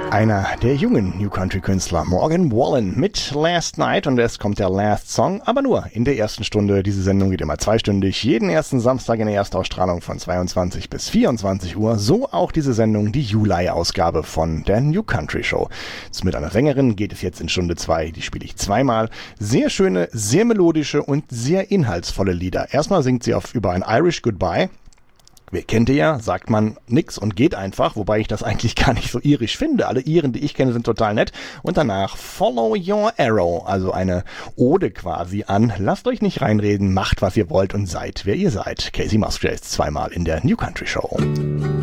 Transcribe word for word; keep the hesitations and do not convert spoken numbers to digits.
Einer der jungen New Country Künstler, Morgan Wallen mit Last Night, und es kommt der Last Song, aber nur in der ersten Stunde. Diese Sendung geht immer zweistündig, jeden ersten Samstag in der Erstausstrahlung von zweiundzwanzig bis vierundzwanzig Uhr, so auch diese Sendung, die Juli-Ausgabe von der New Country Show. Mit einer Sängerin geht es jetzt in Stunde zwei, die spiele ich zweimal. Sehr schöne, sehr melodische und sehr inhaltsvolle Lieder. Erstmal singt sie auf über ein Irish Goodbye. Wer kennt ihr ja, sagt man nix und geht einfach, wobei ich das eigentlich gar nicht so irisch finde. Alle Iren, die ich kenne, sind total nett. Und danach Follow Your Arrow, also eine Ode quasi an lasst euch nicht reinreden, macht was ihr wollt und seid wer ihr seid. Casey Musgraves zweimal in der New Country Show.